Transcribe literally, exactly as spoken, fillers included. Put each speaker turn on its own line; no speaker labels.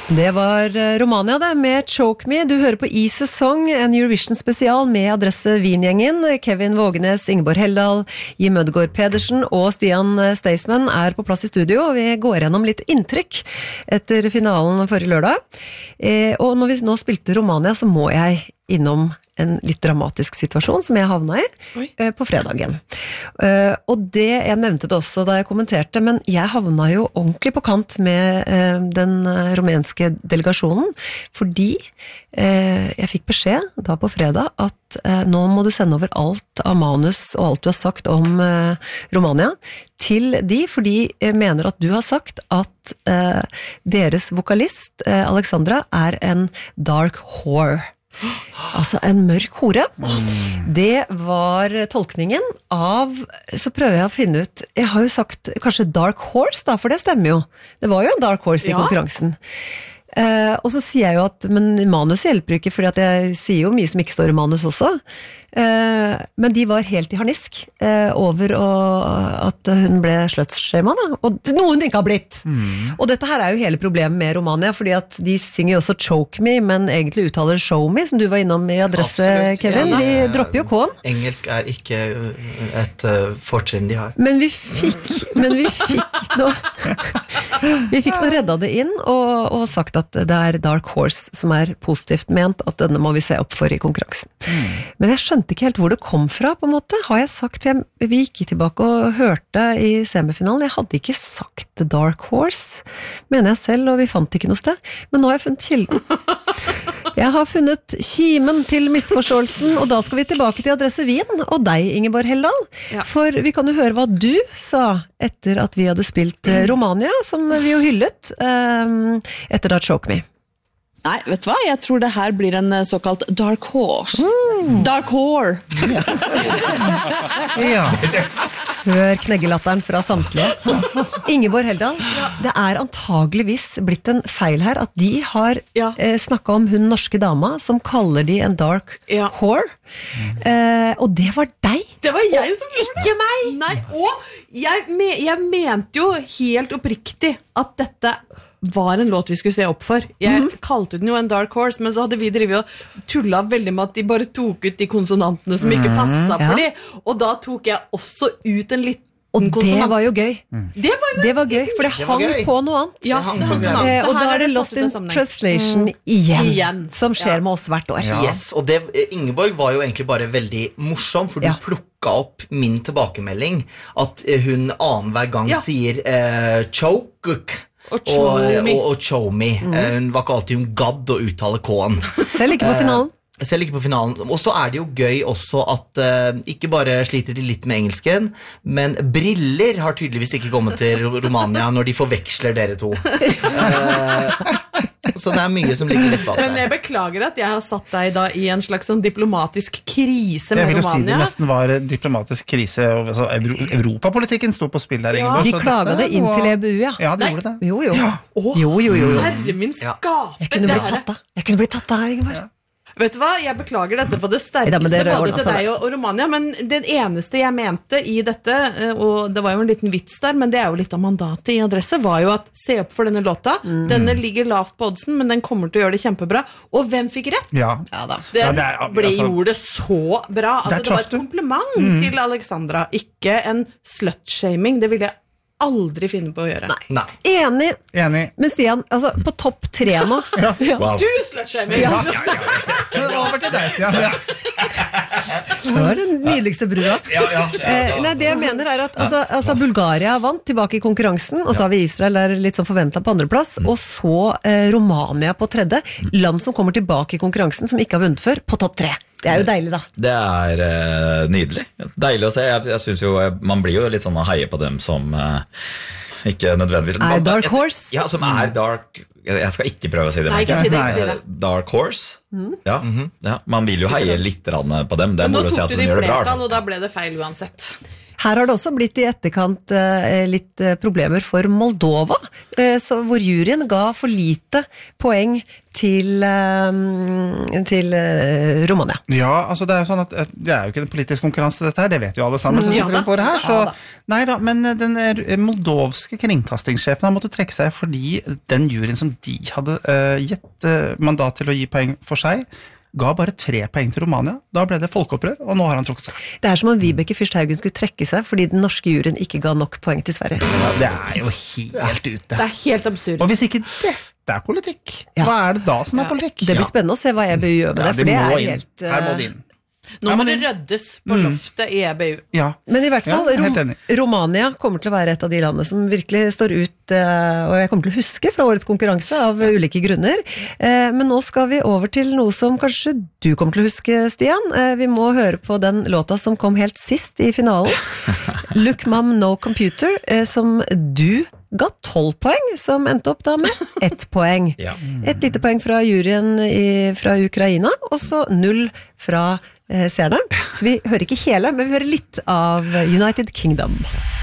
Det var Romania det, med Choke Me. Du hører på I-sesong, en Eurovision-spesial med adresse Wien-gjengen. Kevin Vågenes, Ingeborg Heldal, Jim Ødegaard Pedersen og Stian Staysman er på plass i studio, og vi går gjennom litt inntrykk etter finalen forrige lørdag. Eh, og når vi nå spilte Romania, så må jeg innom en litt dramatisk situasjon som jeg havna i eh, på fredagen. Eh, og det, jeg nevnte det også da jeg kommenterte, men jeg havna jo ordentlig på kant med eh, den rumenske delegasjonen, fordi eh, jeg fikk beskjed da på fredag at eh, nå må du sende over alt av manus og alt du har sagt om eh, Romania til de, fordi jeg mener at du har sagt at eh, deres vokalist, eh, Alexandra, er en dark whore. Altså en mørk hore. Det var tolkningen av, så prøver jeg å finne ut, jeg har jo sagt kanskje dark horse da, for det stemmer jo. Det var jo en dark horse i ja. konkurransen. Eh, og så sier jeg jo at, men manus hjelper ikke, fordi at jeg sier jo mye som ikke står i manus også. Eh, men de var helt i harnisk eh, over å, at hun ble slutshama da, og noe hun ikke har blitt. Mm. Og dette her er jo hele problemet med Romania, fordi at de synger jo også Choke Me, men egentlig uttaler Show Me, som du var innom i adresse, absolutt, Kevin. Ja, de dropper jo K-en.
Engelsk er ikke et uh, fortrinn de har.
Men vi fikk, men vi fikk nå vi fikk nå redda det inn, og, og sagt at det er Dark Horse som er positivt ment, at denne må vi se opp for i konkurransen. Mm. Men jeg skjønte ikke helt hvor det kom fra, på en måte. Har jeg sagt, jeg, vi gikk tilbake og hørte i semifinalen, jeg hadde ikke sagt Dark Horse, mener jeg selv, og vi fant ikke noe sted. Men nå har jeg funnet kilden. Jeg har funnet kimen til misforståelsen, og da skal vi tilbake til adresse Wien, og deg, Ingeborg Heldal. Ja. For vi kan jo høre hva du sa etter at vi hadde spilt Romania, som vi jo hyllet, um, etter da Choke Me.
Nei, vet du hva? Jeg tror det her blir en såkalt dark horse. Mm. Dark whore.
Ja. Hør kneggelatteren fra samtlige. Ingeborg Heldal, det er antageligvis blitt en feil her at de har ja. eh, snakket om hun norske dama som kaller de en dark ja. whore. Eh, og det var deg.
Det var jeg som gjorde det. Ikke meg. Nei, og jeg, me- jeg mente jo helt oppriktig at dette var en låt vi skulle se opp for. Jeg mm-hmm. kalte den jo en dark horse, men så hadde vi drivet og tullet veldig med at de bare tok ut de konsonantene som ikke passet for mm, ja. de, og da tok jeg også ut en liten
og
konsonant.
Det var jo gøy.
Mm. Det, var jo
det var gøy, for det, det hang gøy. På noe annet.
Ja, det hang på
eh, og da er det Lost in Translation mm. igjen, igjen, som skjer ja. med oss hvert år.
Ja. Yes, og det, Ingeborg var jo egentlig bare veldig morsom, for du ja. plukket opp min tilbakemelding, at hun annen hver gang ja. sier uh, choke, Og show me. Og, og show me. Mm. Hun var ikke alltid hun gadd å uttale K-en.
Selv ikke på finalen.
Eh, selv ikke på finalen. Og så er det jo gøy også at eh, ikke bare sliter de litt med engelsken, men briller har tydeligvis ikke kommet til Romania når de forveksler dere to. eh, så det er mye som ligger litt bak der.
Men jeg beklager at jeg har satt deg da i en slags sånn diplomatisk krise med Romania.
Jeg vil jo si det nesten var en diplomatisk krise, altså Euro- Europapolitikken stod på spill der.
Ja.
Ingeborg,
de klaget det inn til E B U, ja.
Ja, de Nei. gjorde det.
Jo, jo.
Ja.
Oh. jo, jo, jo, jo.
Herre min skape.
Jeg kunne blitt tatt da. Jeg kunne blitt tatt da, Ingeborg. Ja.
Vet du hva, jeg beklager dette på det sterkeste, det både til deg og, og Romania, men det eneste jeg mente i dette, og det var jo en liten vits der, men det er jo litt av mandatet i adresse, var jo at se opp for denne låta, mm. denne ligger lavt på oddsen, men den kommer til å gjøre det kjempebra, og hvem fikk rett?
Ja.
Ja da. Den ja, det er, altså, ble, gjorde det så bra, altså det, det var et kompliment mm. til Alexandra, ikke en slut-shaming, det ville jeg aldri finne på å gjøre.
Nei. Nei. Enig.
Enig.
Men Stian, altså, på topp tre nå.
ja.
Wow. Du slutshaming!
Ja, ja, ja, ja. Over til deg, Stian. Ja.
Det var den nydeligste brura.
Ja, ja, ja, ja.
Eh, nei, det jeg mener er at altså, altså, Bulgaria vant tilbake i konkurransen, og så har vi Israel der litt sånn forventet på andreplass, mm. og så eh, Romania på tredje. Land som kommer tilbake i konkurransen, som ikke har vunnet før, på topp tre. Det er jo deilig da.
Det er uh, nydelig. Deilig å se. Jeg, jeg synes jo, man blir jo litt sånn å heie på dem som uh, ikke nødvendigvis...
Er dark horse?
Ja, som er dark... Jeg skal ikke prøve å si det.
Nei, ikke si det, ikke si det.
Dark horse. Mm. Ja, mm-hmm. ja, man vil jo heie litt på dem. Det
men nå
tok
si at
du
de
flertall,
og da ble det feil uansett.
Her har det også blitt i etterkant eh, litt eh, problemer for Moldova, eh, så, hvor juryen ga for lite poeng til, eh, til eh, Romania.
Ja, altså det er jo sånn at det er jo ikke en politisk konkurranse dette her, det vet jo alle sammen som
Ja
sitter
da.
på det her, så
Ja da.
nei da, men den er- moldovske kringkastingssjefen har måttet trekke seg fordi den juryen som de hadde uh, gitt uh, mandat til å gi poeng for seg, ga bare tre poeng til Romania. Da ble det folkeopprør, og nå har han trukket seg.
Det er som om Vibeke Fyrsthaugen skulle trekke seg fordi den norske juryen ikke ga nok poeng til Sverige.
Ja, det er jo helt ute.
Det er helt absurd.
Og hvis ikke dette er politikk,
Ja.
hva er det da som er politikk?
Det blir spennende å se hva E B U gjør med
Ja,
det, for det
må
er
inn.
helt...
Her må
eh,
det inn.
Nå
Ja,
må
men-
det røddes på loftet i E B U.
Ja.
Men i hvert fall,
Ja, helt
Rom
enig.
Romania kommer til å være et av de landene som virkelig står ut, eh, og jeg kommer til å huske fra årets konkurranse av ulike grunner. Eh, Men nå skal vi over til noe som kanskje du kommer til å huske, Stian. Eh, Vi må høre på den låta som kom helt sist i finalen. Look Mom No Computer, eh, som du ga tolv poeng, som endte opp da med ett poeng.
Ja.
Et lite poeng fra juryen i, fra Ukraina, og så null fra eh, seerne. Så vi hører ikke hele, men vi hører litt av United Kingdom.